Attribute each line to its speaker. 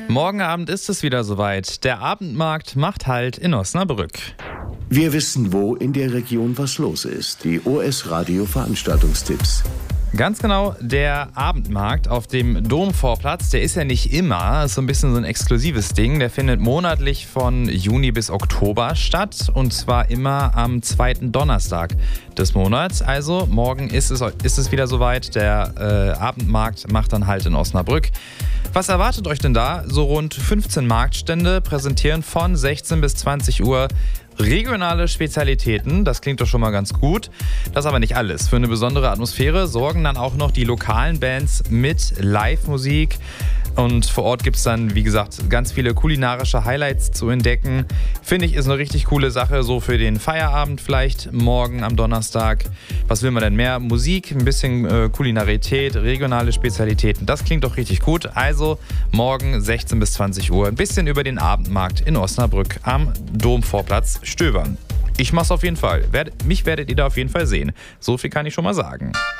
Speaker 1: Morgen Abend ist es wieder soweit. Der Abendmarkt macht Halt in Osnabrück.
Speaker 2: Wir wissen, wo in der Region was los ist. Die OS Radio Veranstaltungstipps.
Speaker 1: Ganz genau, der Abendmarkt auf dem Domvorplatz, der ist ja nicht immer, ist so ein bisschen so ein exklusives Ding. Der findet monatlich von Juni bis Oktober statt und zwar immer am zweiten Donnerstag des Monats. Also morgen ist es wieder soweit. Der Abendmarkt macht dann Halt in Osnabrück. Was erwartet euch denn da? So rund 15 Marktstände präsentieren von 16 bis 20 Uhr regionale Spezialitäten. Das klingt doch schon mal ganz gut. Das ist aber nicht alles. Für eine besondere Atmosphäre sorgen dann auch noch die lokalen Bands mit Live-Musik. Und vor Ort gibt es dann, wie gesagt, ganz viele kulinarische Highlights zu entdecken. Finde ich, ist eine richtig coole Sache, so für den Feierabend vielleicht morgen am Donnerstag. Was will man denn mehr? Musik, ein bisschen Kulinarität, regionale Spezialitäten. Das klingt doch richtig gut. Also morgen 16 bis 20 Uhr ein bisschen über den Abendmarkt in Osnabrück am Domvorplatz stöbern. Ich mach's auf jeden Fall. Mich werdet ihr da auf jeden Fall sehen. So viel kann ich schon mal sagen.